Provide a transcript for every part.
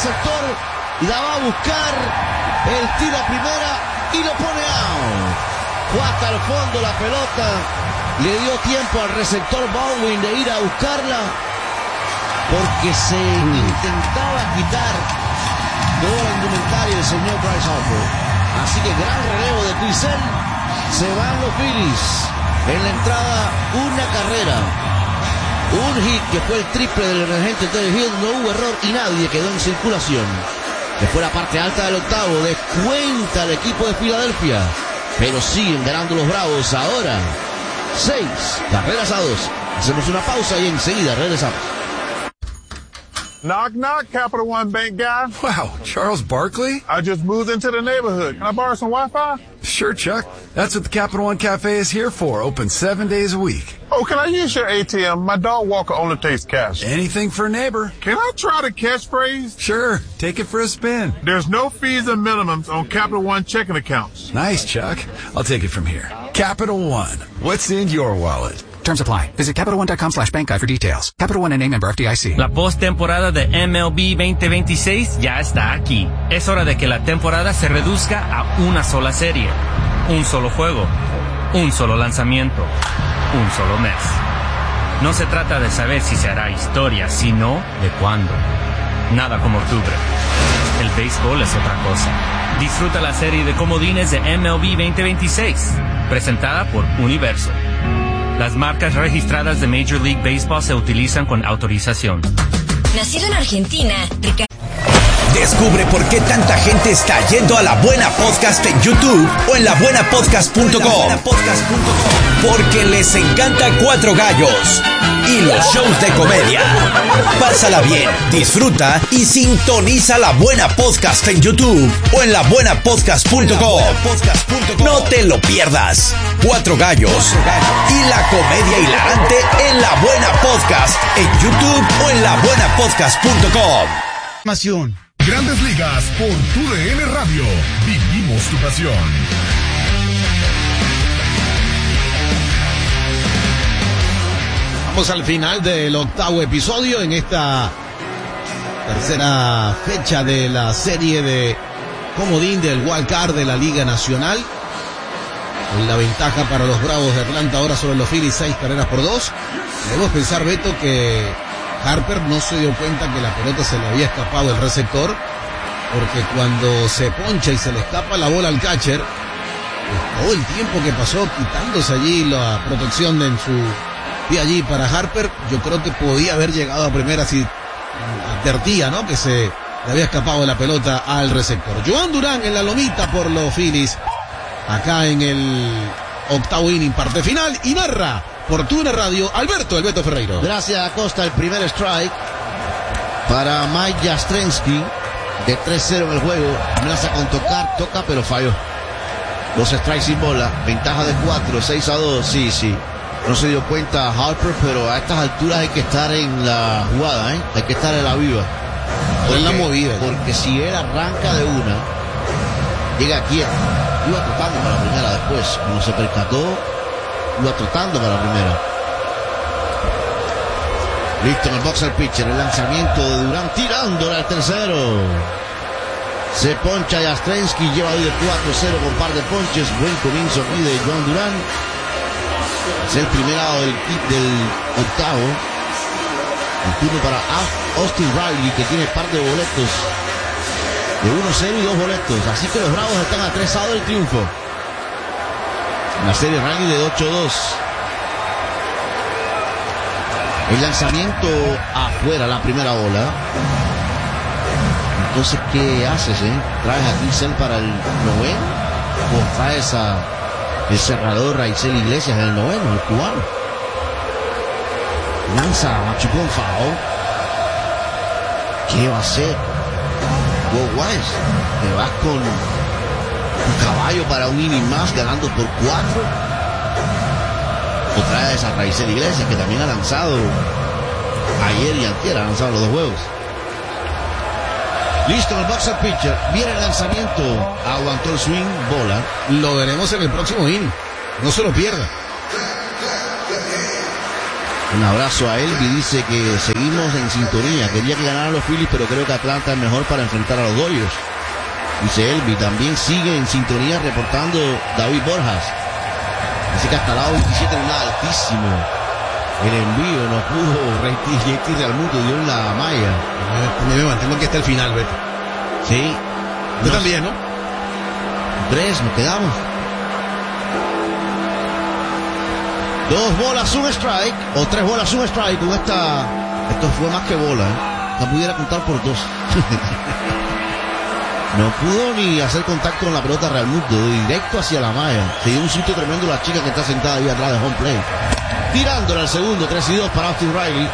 receptor, la va a buscar, el tiro a primera y lo pone out. Fue hasta el fondo la pelota, le dio tiempo al receptor Baldwin de ir a buscarla, porque se intentaba quitar todo el indumentario del señor Bryce Harper. Así que gran relevo de Crisel, se van los Phillies. En la entrada, una carrera, un hit que fue el triple del emergente Terry Hill, no hubo error y nadie quedó en circulación. Después la parte alta del octavo, descuenta el equipo de Filadelfia, pero siguen ganando los Bravos ahora. 6 carreras a 2. Hacemos una pausa y enseguida regresamos. Knock, knock, Capital One Bank guy. Wow, Charles Barkley? I just moved into the neighborhood. Can I borrow some Wi-Fi? Sure, Chuck. That's what the Capital One Cafe is here for, open 7 days a week. Oh, can I use your ATM? My dog walker only takes cash. Anything for a neighbor. Can I try the catchphrase? Sure, take it for a spin. There's no fees and minimums on Capital One checking accounts. Nice, Chuck. I'll take it from here. Capital One. What's in your wallet? Terms apply. Visit CapitalOne.com/bankguide for details. Capital One, N.A. member FDIC. La postemporada de MLB 2026 ya está aquí. Es hora de que la temporada se reduzca a una sola serie, un solo juego, un solo lanzamiento, un solo mes. No se trata de saber si se hará historia, sino de cuándo. Nada como octubre. El béisbol es otra cosa. Disfruta la serie de comodines de MLB 2026, presentada por Universo. Las marcas registradas de Major League Baseball se utilizan con autorización. Nacido en Argentina, Ricardo. Descubre por qué tanta gente está yendo a La Buena Podcast en YouTube o en labuenapodcast.com. Porque les encanta Cuatro Gallos y los shows de comedia. Pásala bien, disfruta y sintoniza La Buena Podcast en YouTube o en labuenapodcast.com. No te lo pierdas. Cuatro Gallos y la comedia hilarante en La Buena Podcast en YouTube o en labuenapodcast.com. Grandes Ligas por TUDN Radio. Vivimos tu pasión. Vamos al final del octavo episodio en esta tercera fecha de la serie de comodín del Wild Card de la Liga Nacional. Con la ventaja para los Bravos de Atlanta ahora sobre los Phillies, 6 carreras por 2. Debemos pensar, Beto, que Harper no se dio cuenta que la pelota se le había escapado del receptor, porque cuando se poncha y se le escapa la bola al catcher, pues todo el tiempo que pasó quitándose allí la protección en su pie allí para Harper, yo creo que podía haber llegado a primera si advertía, ¿no?, que se le había escapado la pelota al receptor. Joan Durán en la lomita por los Phillies, acá en el octavo inning, parte final, y narra por TUDN Radio, Alberto El Beto Ferreiro. Gracias, Acosta. El primer strike para Mike Jastrzemski, de 3-0 en el juego. Amenaza con tocar, toca, pero falló. 2 strikes sin bola, ventaja de 4, 6-2, sí. No se dio cuenta Harper, pero a estas alturas hay que estar en la jugada, hay que estar en la viva. En la movida. Porque si él arranca de una, llega quieto. Iba trotando para la primera después, cuando se percató, iba trotando para la primera. Listo en el boxer pitcher, el lanzamiento de Durán tirándole al tercero. Se poncha Jastrzemski, lleva hoy de 4-0 con par de ponches. Buen comienzo aquí de Joan Durán. Es el primer lado del octavo. El turno para Austin Riley, que tiene par de boletos. De 1-0 y 2 boletos. Así que los Bravos están a 3-0 del triunfo. En la serie Riley de 8-2. El lanzamiento afuera, la primera bola. Entonces, ¿qué haces, ¿Traes a Crisel para el noveno? ¿O traes a el cerrador Raizel Iglesias en el noveno, el cubano? Lanza Machucón foul. ¿Qué va a hacer? Go Wise. Te vas con un caballo para un inning más, ganando por 4. O traes a Raizel Iglesias, que también ha lanzado ayer y antier, ha lanzado los 2 juegos. Listo, el boxer pitcher. Viene el lanzamiento. Aguantó el swing, bola. Lo veremos en el próximo inning. No se lo pierda. Un abrazo a Elvi, dice que seguimos en sintonía. Quería que ganaran los Phillies, pero creo que Atlanta es mejor para enfrentar a los Dodgers. Dice Elvi, también sigue en sintonía reportando David Borjas. Dice que hasta el lado 27 en un altísimo. El envío no pudo, JT Realmuto dio en la malla. Me mantengo que está el final, Beto. Sí. Yo también, ¿no? 3, nos quedamos. 2 bolas, un strike, o 3 bolas, un strike. Con esta, esto fue más que bola, La pudiera contar por 2. No pudo ni hacer contacto con la pelota Realmuto, directo hacia la malla. Se dio un sitio tremendo la chica que está sentada ahí atrás de home plate. Tirándole al segundo, 3-2 para Austin Riley.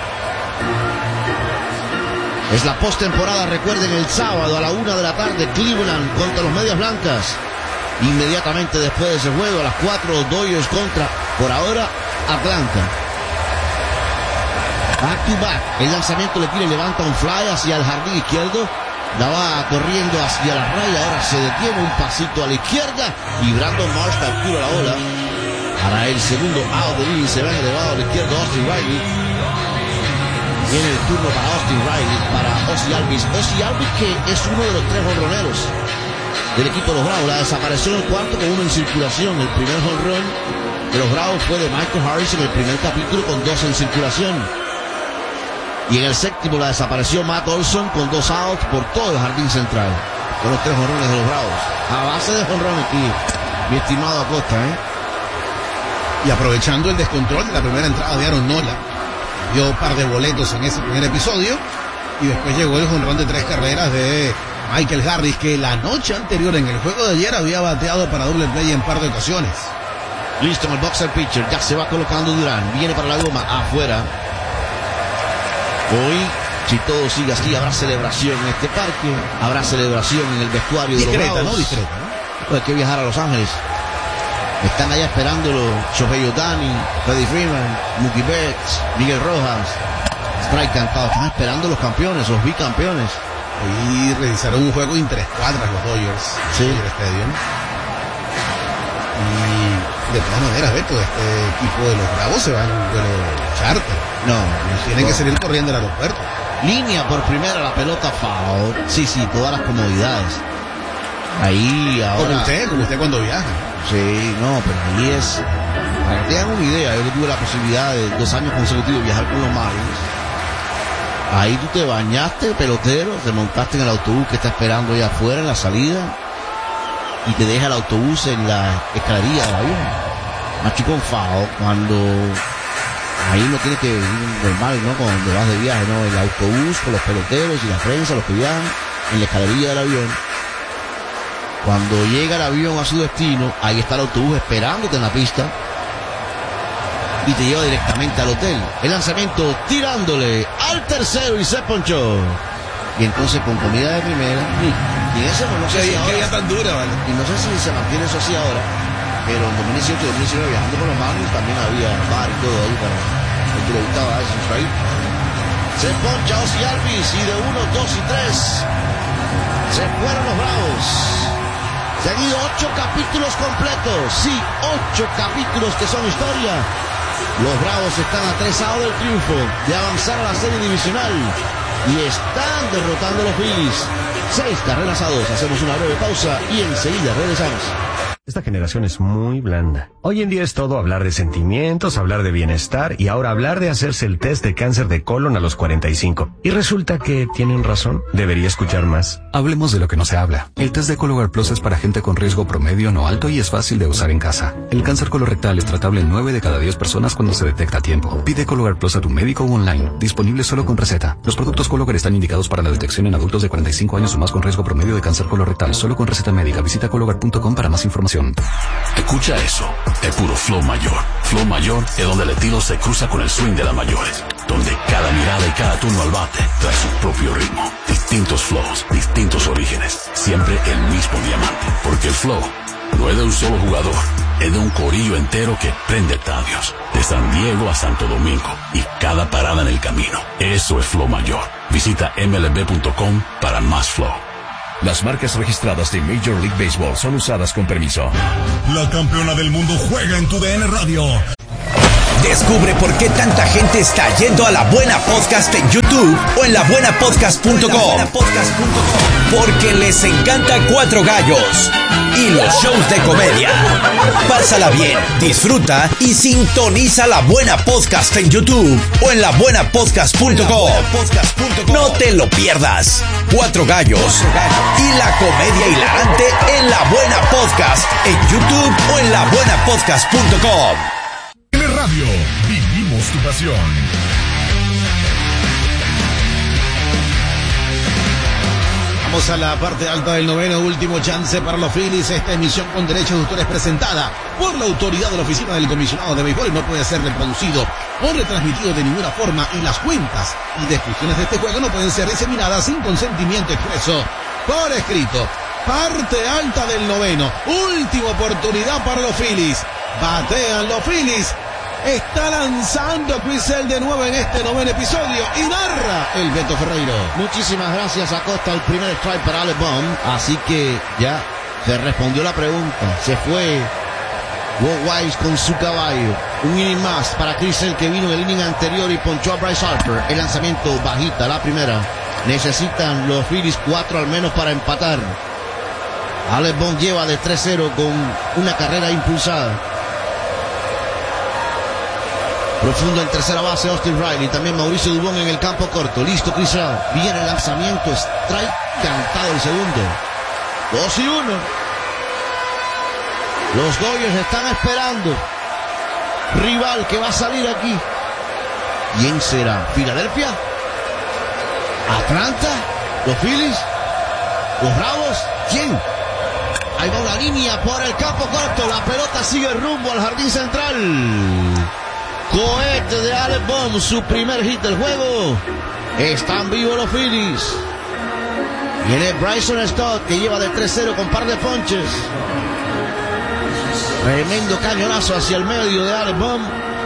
Es la postemporada, recuerden, el sábado a la 1 de la tarde, Cleveland contra los Medias Blancas. Inmediatamente después de ese juego, a las 4, Dodgers contra, por ahora, Atlanta. Back to back, el lanzamiento le tira y levanta un fly hacia el jardín izquierdo. La va corriendo hacia la raya, ahora se detiene un pasito a la izquierda y Brandon Marsh captura la bola. Para el segundo out de inning se va elevado a la izquierda Austin Riley. Viene el turno para Austin Riley, para Ozzie Albies. Ozzie Albies, que es uno de los 3 jonroneros del equipo de los Bravos. La desapareció en el cuarto con 1 en circulación. El primer jonrón de los Bravos fue de Michael Harris en el primer capítulo con 2 en circulación. Y en el séptimo la desapareció Matt Olson con 2 outs por todo el jardín central. Con los 3 jonrones de los Bravos. A base de jonrones aquí, mi estimado Acosta, Y aprovechando el descontrol de la primera entrada de Aaron Nola, dio un par de boletos en ese primer episodio. Y después llegó el jonrón de 3 carreras de Michael Harris, que la noche anterior en el juego de ayer había bateado para doble play en par de ocasiones. Listo en el boxer pitcher, ya se va colocando Durán, viene para la goma, afuera. Hoy, si todo sigue así, habrá celebración en este parque, habrá celebración en el vestuario de los Bravos. ¿no? Discreta, ¿no? Pues hay que viajar a Los Ángeles. Están allá esperándolo Shohei Ohtani, Freddie Freeman, Mookie Betts, Miguel Rojas, Strike cantado. Están esperando los campeones, los bicampeones. Y realizaron un juego interescuadras los Dodgers en el estadio. Y de todas maneras, Beto, este equipo de los Bravos se va en un vuelo charter. No, tienen que salir corriendo al aeropuerto. Línea por primera, la pelota foul. Sí, todas las comodidades. Ahí ahora. Como usted cuando viaja. Sí, no, pero ahí es. Para que tengan una idea, yo tuve la posibilidad de 2 años consecutivos viajar con los Marlins. Ahí tú te bañaste, pelotero, te montaste en el autobús que está esperando allá afuera en la salida y te deja el autobús en la escalerilla del avión. Macho con foul, cuando ahí no tienes que ir normal, ¿no? Cuando vas de viaje, ¿no? El autobús con los peloteros y la prensa, los que viajan en la escalerilla del avión. Cuando llega el avión a su destino, ahí está el autobús esperándote en la pista y te lleva directamente al hotel. El lanzamiento tirándole al tercero y se ponchó. Y entonces con comida de primera. Y eso no sé si ahora, tan dura, ¿vale? Y no sé si se mantiene eso así ahora. Pero en 2018 y 2019 viajando con los Marlins también había bar y todo ahí para el que le gustaba eso. Ahí se poncha Ozzie Albies y de 1, 2 y 3 se fueron los Bravos. Se han ido 8 capítulos completos. Sí, 8 capítulos que son historia. Los Bravos están a 3 outs del triunfo de avanzar a la serie divisional y están derrotando a los Phillies. 6 carreras a 2. Hacemos una breve pausa y enseguida regresamos. Esta generación es muy blanda. Hoy en día es todo hablar de sentimientos, hablar de bienestar y ahora hablar de hacerse el test de cáncer de colon a los 45. Y resulta que tienen razón. Debería escuchar más. Hablemos de lo que no se habla. El test de Cologuard Plus es para gente con riesgo promedio no alto y es fácil de usar en casa. El cáncer colorectal es tratable en 9 de cada 10 personas cuando se detecta a tiempo. Pide Cologuard Plus a tu médico o online. Disponible solo con receta. Los productos Cologuard están indicados para la detección en adultos de 45 años o más con riesgo promedio de cáncer colorectal. Solo con receta médica. Visita Cologuard.com para más información. Escucha eso, es puro flow mayor. Flow mayor es donde el estilo se cruza con el swing de las mayores, donde cada mirada y cada turno al bate trae su propio ritmo. Distintos flows, distintos orígenes, siempre el mismo diamante, porque el flow no es de un solo jugador, es de un corillo entero que prende estadios, de San Diego a Santo Domingo y cada parada en el camino. Eso es flow mayor. Visita mlb.com para más flow. Las marcas registradas de Major League Baseball son usadas con permiso. La campeona del mundo juega en tu DN Radio. Descubre por qué tanta gente está yendo a La Buena Podcast en YouTube o en labuenapodcast.com. Porque les encanta Cuatro Gallos y los shows de comedia. Pásala bien, disfruta y sintoniza La Buena Podcast en YouTube o en labuenapodcast.com. No te lo pierdas. Cuatro Gallos y la comedia hilarante en La Buena Podcast en YouTube o en labuenapodcast.com. Radio, vivimos tu pasión. Vamos a la parte alta del noveno, último chance para los Phillies. Esta emisión con derechos de autor es presentada por la autoridad de la Oficina del Comisionado de Béisbol y no puede ser reproducido o retransmitido de ninguna forma, y las cuentas y descripciones de este juego no pueden ser diseminadas sin consentimiento expreso por escrito. Parte alta del noveno, última oportunidad para los Phillies. Batean los Phillies. Está lanzando Chris Sale de nuevo en este noveno episodio y narra el Beto Ferreiro. Muchísimas gracias, Acosta. El primer strike para Alec Bohm. Así que ya se respondió la pregunta. Se fue Walt Weiss con su caballo. Un inning más para Chris Sale, que vino en el inning anterior y ponchó a Bryce Harper. El lanzamiento bajita, la primera. Necesitan los Phillies 4 al menos para empatar. Alec Bohm lleva de 3-0 con una carrera impulsada. Profundo en tercera base, Austin Riley. También Mauricio Dubón en el campo corto. Listo, Chris Sale. Viene el lanzamiento. Strike cantado el segundo. 2-1. Los Dodgers están esperando. Rival que va a salir aquí. ¿Quién será? ¿Filadelfia? ¿Atlanta? ¿Los Phillies? ¿Los Bravos? ¿Quién? Ahí va una línea por el campo corto. La pelota sigue rumbo al jardín central. Cohete de Alec Bohm, su primer hit del juego. Están vivos los Phillies. Viene Bryson Stott, que lleva de 3-0 con par de ponches. Tremendo cañonazo hacia el medio de Alec Bohm.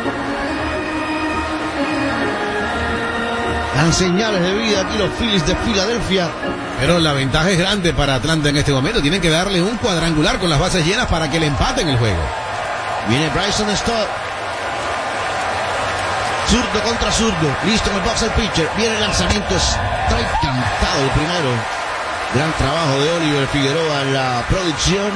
Dan señales de vida aquí los Phillies de Filadelfia. Pero la ventaja es grande para Atlanta en este momento. Tienen que darle un cuadrangular con las bases llenas para que le empaten el juego. Viene Bryson Stott. Zurdo contra zurdo. Listo en el box el pitcher. Viene el lanzamiento. Strike cantado el primero. Gran trabajo de Oliver Figueroa en la producción.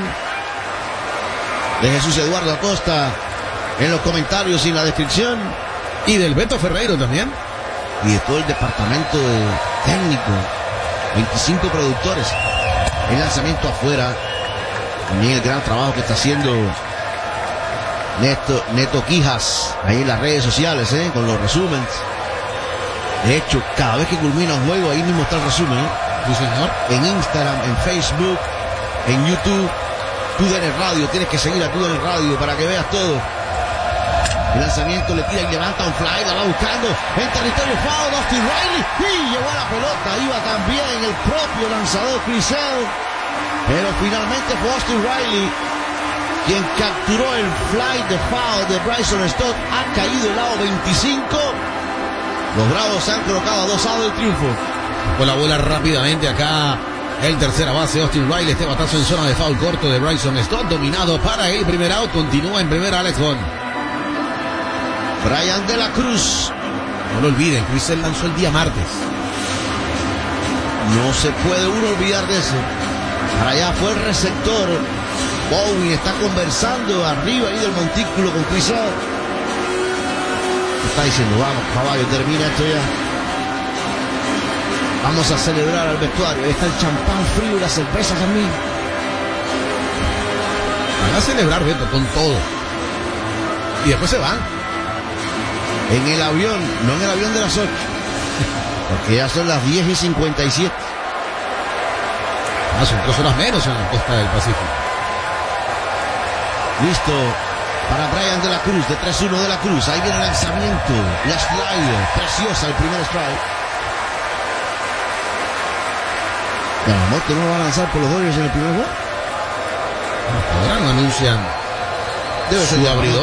De Jesús Eduardo Acosta en los comentarios y en la descripción. Y del Beto Ferreiro también. Y de todo el departamento de técnico. 25 productores. El lanzamiento afuera. También el gran trabajo que está haciendo Neto Quijas, ahí en las redes sociales, con los resúmenes. De hecho, cada vez que culmina un juego, ahí mismo está el resumen. Sí, señor. En Instagram, en Facebook, en YouTube. TUDN Radio, tienes que seguir a TUDN Radio para que veas todo. El lanzamiento le tira y levanta un fly, la va buscando en territorio foul, Austin Riley, y llegó a la pelota. Iba también el propio lanzador Chris Sale, pero finalmente fue Austin Riley quien capturó el fly de foul de Bryson Stott. Ha caído el lado 25. Los Bravos se han colocado a 2 outs del triunfo. Con la bola rápidamente acá el tercera base Austin Riley. Este batazo en zona de foul corto de Bryson Stott, dominado para el primer out. Continúa en primera Alex Bohm. Brian de la Cruz. No lo olviden, Chris Sale lanzó el día martes. No se puede uno olvidar de eso. Para allá fue el receptor. Bowie está conversando arriba ahí del montículo con Chris Sale. Está diciendo, vamos caballo, termina esto ya. Vamos a celebrar al vestuario. Ahí está el champán frío y la cerveza también. Van a celebrar, Beto, con todo. Y después se van. En el avión, no en el avión de las 8. Porque ya son las 10:57. Son 2 horas menos en la costa del Pacífico. Listo para Brian de la Cruz, de 3-1 de la Cruz. Ahí viene el lanzamiento. La slider, preciosa el primer strike. ¿Que no va a lanzar por los Dodgers en el primer juego? Ahora no anuncian. Debe ser su abridor.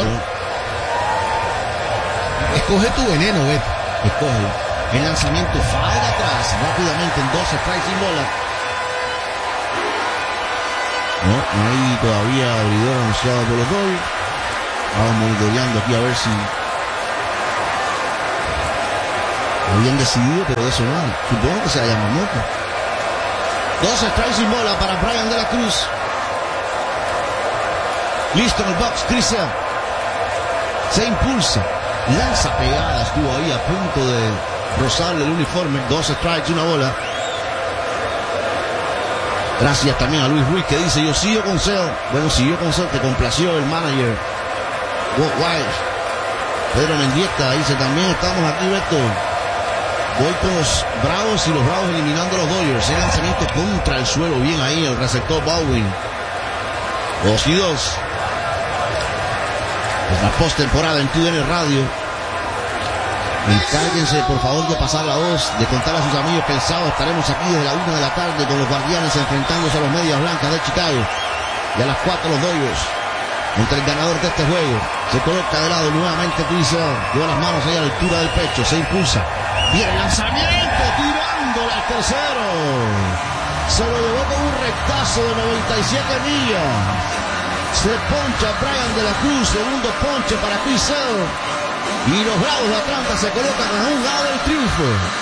Escoge tu veneno, Beto. Escoge. El lanzamiento falla atrás rápidamente en 2 strikes sin bola. No hay todavía abridor anunciado por los Dodgers. Vamos monitoreando aquí a ver si Muy bien decidido, pero de eso no. Supongo que se la Yamamoto. 2 strikes sin bola para Brian de la Cruz. Listo en el box, Chris Sale. Se impulsa. Lanza pegada. Estuvo ahí a punto de rozarle el uniforme. 2 strikes, 1 bola. Gracias también a Luis Ruiz que dice, yo sigo con Sale. Bueno, siguió con Sale, te complació el manager Walt Weiss. Pedro Mendieta dice, también estamos aquí, Beto. Voy con los Bravos y los Bravos eliminando a los Dodgers. El lanzamiento contra el suelo, bien ahí el receptor Baldwin. 2-2. Es la postemporada en TUDN Radio. Encárguense por favor de pasar la voz, de contar a sus amigos que el sábado estaremos aquí desde la 1 de la tarde con los Guardianes enfrentándose a los Medias Blancas de Chicago. Y a las 4 los Dodgers contra el ganador de este juego. Se coloca de lado nuevamente Twizzle, lleva las manos ahí a la altura del pecho, se impulsa. Viene el lanzamiento, tirándola al tercero. Se lo llevó con un rectazo de 97 millas. Se poncha Brian de la Cruz, segundo ponche para Twizzle. Y los Bravos de Atlanta se colocan a un lado del triunfo.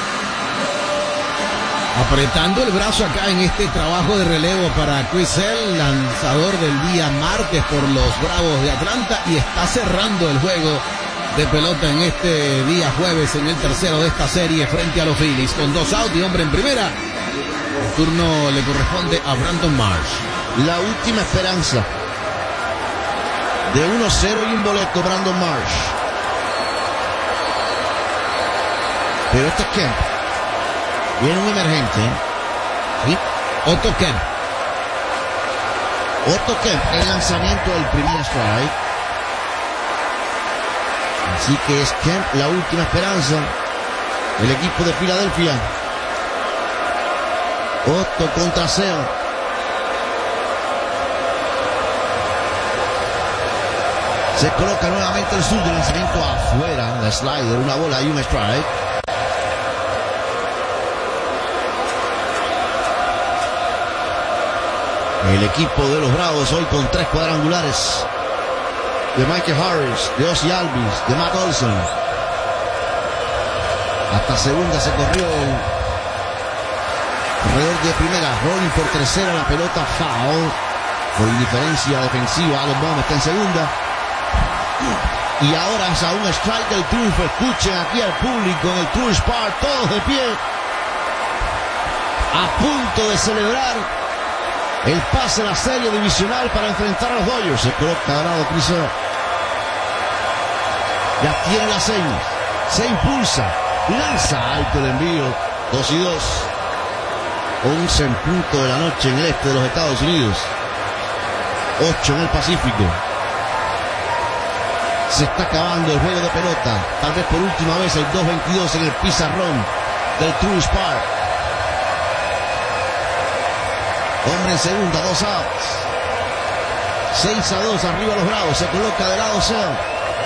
Apretando el brazo acá en este trabajo de relevo para Chris Sale, lanzador del día martes por los Bravos de Atlanta, y está cerrando el juego de pelota en este día jueves en el tercero de esta serie frente a los Phillies con 2 outs y hombre en primera. El turno le corresponde a Brandon Marsh. La última esperanza de 1-0 y un boleto, Brandon Marsh. Pero este es Kemp. Viene un emergente. ¿Sí? Otto Kemp. Otto Kemp, el lanzamiento del primer strike. Así que es Kemp la última esperanza. El equipo de Filadelfia. Otto contra Sale. Se coloca nuevamente el sur del lanzamiento afuera. La slider, una bola y un strike. El equipo de los Bravos hoy con 3 cuadrangulares. De Michael Harris, de Ozzie Albies, de Matt Olson. Hasta segunda se corrió. Corredor de primera, rolling por tercera, la pelota foul. Por indiferencia defensiva, Allen Baum está en segunda. Y ahora es a un strike del triunfo. Escuchen aquí al público en el Truist Park, todos de pie. A punto de celebrar el pase a la serie divisional para enfrentar a los Dodgers. Se coloca al lado Chris Sale. Ya tiene las señas. Se impulsa. Lanza alto el envío. 2-2. 11 en punto de la noche en el este de los Estados Unidos. 8 en el Pacífico. Se está acabando el juego de pelota. Tal vez por última vez el 2-22 en el pizarrón del Truist Park. Hombre en segunda, 2 outs. 6-2 arriba los Bravos. Se coloca de lado Sale.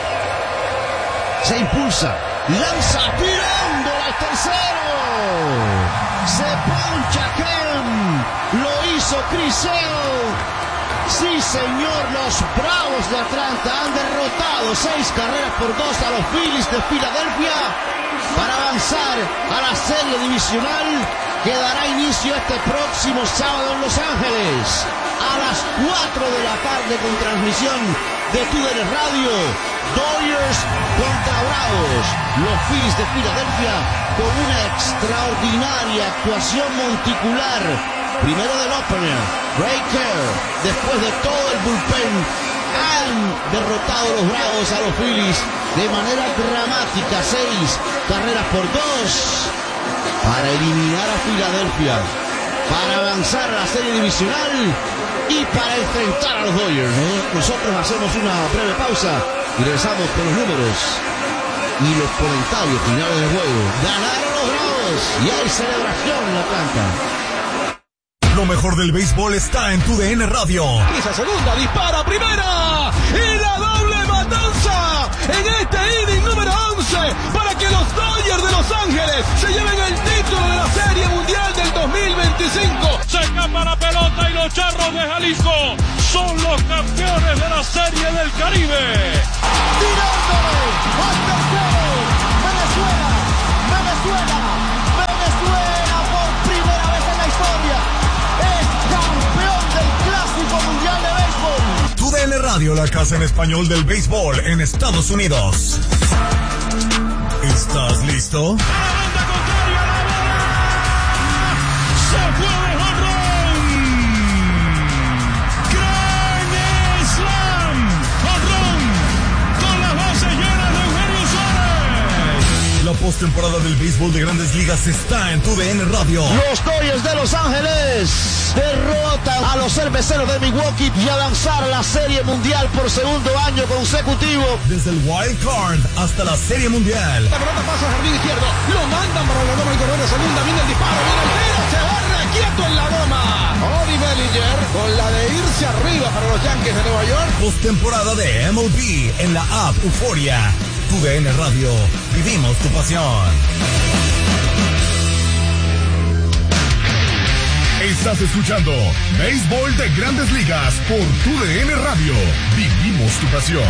Se impulsa. Lanza tirándola al tercero. Se poncha Kemp. Lo hizo Chris Sale. Sí, señor, los Bravos de Atlanta han derrotado 6 carreras por 2 a los Phillies de Filadelfia para avanzar a la serie divisional que dará inicio este próximo sábado en Los Ángeles a las 4 de la tarde con transmisión de TUDN Radio. Dodgers contra Bravos. Los Phillies de Filadelfia con una extraordinaria actuación monticular. Primero del opener, Ray Kerr. Después de todo el bullpen, han derrotado los Bravos a los Phillies de manera dramática. 6 carreras por 2 para eliminar a Filadelfia, para avanzar a la serie divisional y para enfrentar a los Dodgers. Nosotros hacemos una breve pausa y regresamos con los números y los comentarios finales del juego. Ganaron los Bravos y hay celebración en Atlanta. Lo mejor del béisbol está en TUDN Radio. Esa segunda, dispara primera y la doble matanza en este inning número 11 para que los Dodgers de Los Ángeles se lleven el título de la Serie Mundial del 2025. Se escapa la pelota y los Charros de Jalisco son los campeones de la Serie del Caribe. Tirándole al tercero, Venezuela Venezuela por primera vez en la historia es campeón del Clásico Mundial de Béisbol. TUDN Radio, la casa en español del béisbol en Estados Unidos. ¿Estás listo? ¡Se fue de jonrón! ¡Gran Slam! ¡Jonrón! Con las bases llenas de Eugenio Suárez. La postemporada del béisbol de Grandes Ligas está en TUDN Radio. Los Dodgers de Los Ángeles derrotan a los cerveceros de Milwaukee y a lanzar la Serie Mundial por segundo año consecutivo. Desde el Wild Card hasta la Serie Mundial. La pelota pasa al jardín izquierdo, lo mandan para la goma y correr de segunda, viene el disparo, viene el tiro, se va requieto en la goma. Cody Bellinger con la de irse arriba para los Yankees de Nueva York. Postemporada de MLB en la app Euforia. TUDN Radio, vivimos tu pasión. Estás escuchando Béisbol de Grandes Ligas por TUDN Radio. Vivimos tu pasión.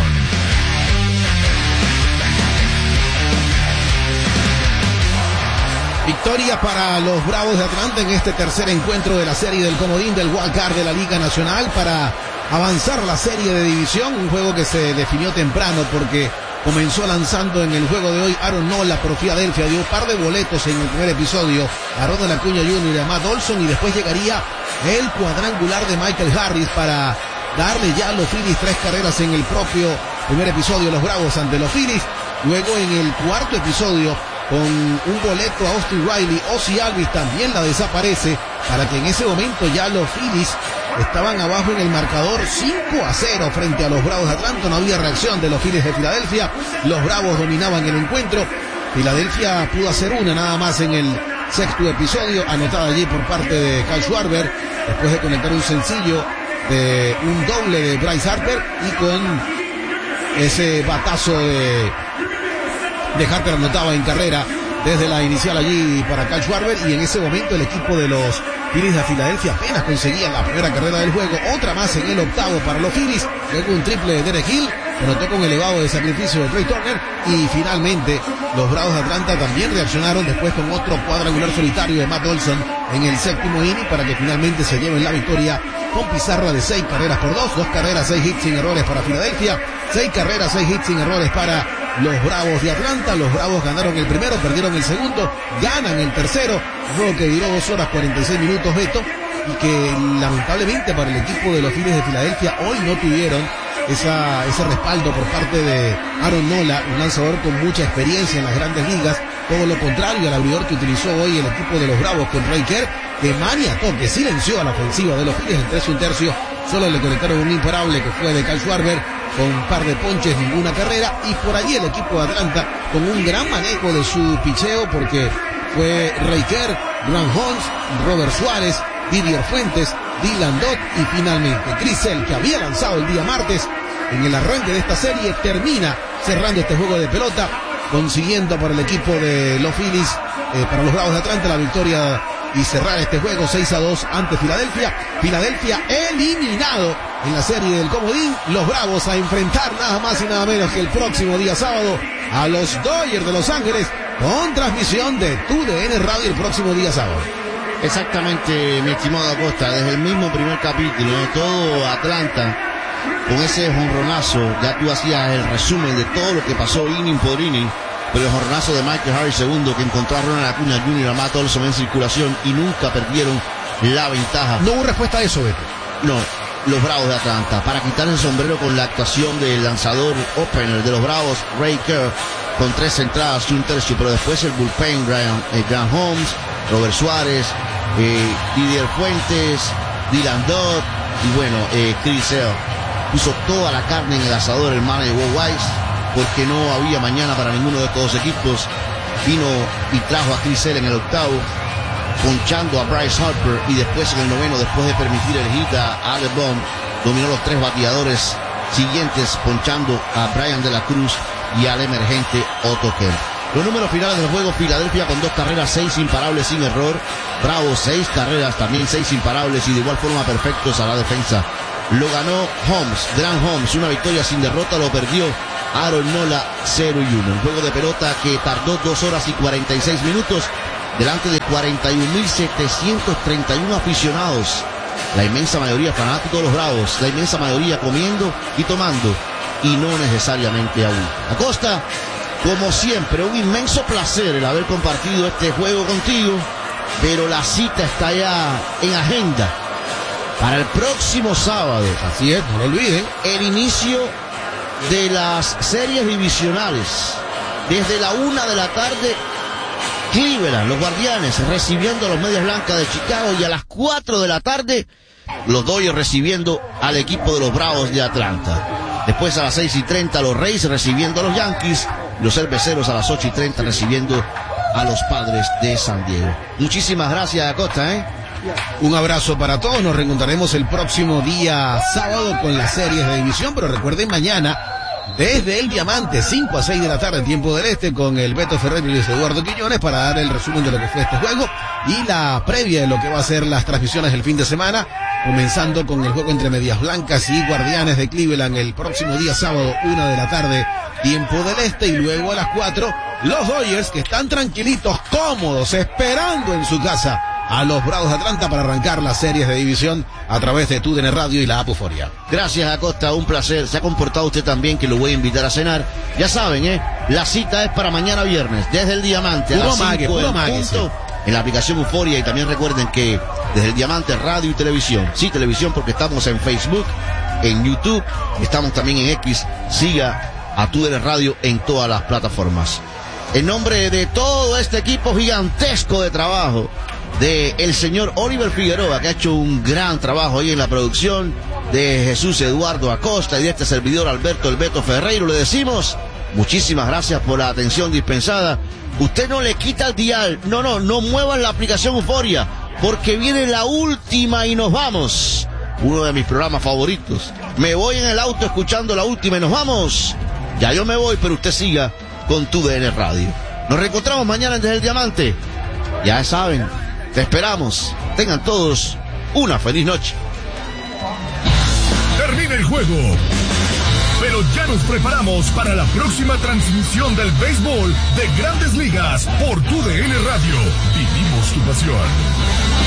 Victoria para los Bravos de Atlanta en este tercer encuentro de la serie del comodín del Wild Card de la Liga Nacional para avanzar la serie de división. Un juego que se definió temprano porque comenzó lanzando en el juego de hoy Aaron Nola por Filadelfia, dio un par de boletos en el primer episodio a Ronald Acuña Jr. y a Matt Olson, y después llegaría el cuadrangular de Michael Harris para darle ya a los Phillies 3 carreras en el propio primer episodio, los Bravos ante los Phillies. Luego en el cuarto episodio, con un boleto a Austin Riley, Ozzie Albies también la desaparece, para que en ese momento ya los Phillies estaban abajo en el marcador 5-0 frente a los Bravos de Atlanta. No había reacción de los Phillies de Filadelfia. Los Bravos dominaban el encuentro. Filadelfia pudo hacer una nada más en el sexto episodio, anotada allí por parte de Kyle Schwarber, después de conectar un sencillo de un doble de Bryce Harper, y con ese batazo de Harper anotaba en carrera desde la inicial allí para Kyle Schwarber, y en ese momento el equipo de los Phillies de Filadelfia apenas conseguía la primera carrera del juego, otra más en el octavo para los Phillies, luego un triple de Derek Hill, anotó con elevado de sacrificio de Trey Turner, y finalmente los Bravos de Atlanta también reaccionaron después con otro cuadrangular solitario de Matt Olson en el séptimo inning para que finalmente se lleven la victoria con pizarra de 6 carreras por 2, 2 carreras, 6 hits sin errores para Filadelfia, 6 carreras, 6 hits sin errores para los Bravos de Atlanta. Los Bravos ganaron el primero, perdieron el segundo, ganan el tercero, un juego que duró 2 horas 46 minutos, Beto, y que lamentablemente para el equipo de los Phillies de Filadelfia hoy no tuvieron ese respaldo por parte de Aaron Nola, un lanzador con mucha experiencia en las grandes ligas, todo lo contrario al abridor que utilizó hoy el equipo de los Bravos con Ray Kerr, que maniató, que silenció a la ofensiva de los Phillies en 3 y un tercio. Solo le conectaron un imparable que fue de Kyle Schwarber con un par de ponches, ninguna carrera, y por allí el equipo de Atlanta con un gran manejo de su picheo, porque fue Ray Kerr, Grant Holmes, Robert Suárez, Didier Fuentes, Dylan Dodd y finalmente Chris Sale, que había lanzado el día martes en el arranque de esta serie, termina cerrando este juego de pelota, consiguiendo para el equipo de los Phillies, para los Bravos de Atlanta, la victoria y cerrar este juego 6-2 ante Filadelfia. Filadelfia eliminado en la serie del comodín. Los Bravos a enfrentar nada más y nada menos que el próximo día sábado a los Dodgers de Los Ángeles, con transmisión de TUDN Radio el próximo día sábado. Exactamente, mi estimado Acosta, desde el mismo primer capítulo, de todo Atlanta, con ese jonronazo, ya tú hacías el resumen de todo lo que pasó inning por inning, pero el jonronazo de Michael Harris segundo, que encontró a Ronald Acuña Jr. y a Matt Olson en circulación y nunca perdieron la ventaja. No hubo respuesta a eso, Beto. No, los Bravos de Atlanta, para quitar el sombrero con la actuación del lanzador opener de los Bravos, Ray Kerr, con 3 entradas y un tercio, pero después el bullpen, Grant Holmes, Robert Suárez, Didier Fuentes, Dylan Dodd y bueno, Chris Sale. Puso toda la carne en el asador el manager Bob Weiss, porque no había mañana para ninguno de estos dos equipos. Vino y trajo a Chris Sale en el octavo, ponchando a Bryce Harper, y después en el noveno, después de permitir el hit a Alec Bohm, dominó los 3 bateadores siguientes, ponchando a Brian de la Cruz y al emergente Otto Kemp. Los números finales del juego: Filadelfia con 2 carreras, 6 imparables sin error. Bravos 6 carreras, también 6 imparables y de igual forma perfectos a la defensa. Lo ganó Holmes, Grant Holmes, una victoria sin derrota. Lo perdió Aaron Nola 0-1. Un juego de pelota que tardó 2 horas y 46 minutos delante de 41.731 aficionados. La inmensa mayoría fanáticos de los Bravos, la inmensa mayoría comiendo y tomando, y no necesariamente aún. Acosta, como siempre, un inmenso placer el haber compartido este juego contigo, pero la cita está ya en agenda para el próximo sábado. Así es, no lo olviden. El inicio de las series divisionales. Desde la 1 de la tarde, Cleveland, los Guardianes recibiendo a los Medias Blancas de Chicago, y a las 4 de la tarde, los Dodgers recibiendo al equipo de los Bravos de Atlanta. Después a las 6:30, los Rays recibiendo a los Yankees, los Cerveceros a las 8:30 recibiendo a los Padres de San Diego. Muchísimas gracias, Acosta, Un abrazo para todos, nos reencontraremos el próximo día sábado con las series de división, pero recuerden mañana desde el Diamante 5 a 6 de la tarde, tiempo del este, con el Beto Ferrer y Luis Eduardo Quiñones para dar el resumen de lo que fue este juego y la previa de lo que va a ser las transmisiones del fin de semana, comenzando con el juego entre Medias Blancas y Guardianes de Cleveland el próximo día sábado 1 de la tarde, tiempo del este, y luego a las 4 los Dodgers, que están tranquilitos, cómodos, esperando en su casa a los Bravos de Atlanta para arrancar las series de división a través de TUDN Radio y la app Euforia. Gracias, Acosta, un placer. Se ha comportado usted también, que lo voy a invitar a cenar. Ya saben, la cita es para mañana viernes, desde el Diamante, a las 5 en punto, en la aplicación Euforia. Y también recuerden que desde el Diamante, radio y televisión. Sí, televisión, porque estamos en Facebook, en YouTube, estamos también en X. Siga a TUDN Radio en todas las plataformas. En nombre de todo este equipo gigantesco de trabajo, de el señor Oliver Figueroa, que ha hecho un gran trabajo ahí en la producción, de Jesús Eduardo Acosta y de este servidor Alberto El Beto Ferreiro, le decimos muchísimas gracias por la atención dispensada. Usted no le quita el dial, no muevan la aplicación Euforia, porque viene la última y nos vamos. Uno de mis programas favoritos. Me voy en el auto escuchando la última y nos vamos. Ya yo me voy, pero usted siga con TUDN Radio. Nos reencontramos mañana desde el Diamante. Ya saben, te esperamos. Tengan todos una feliz noche. Termina el juego, pero ya nos preparamos para la próxima transmisión del béisbol de Grandes Ligas por TUDN Radio. Vivimos tu pasión.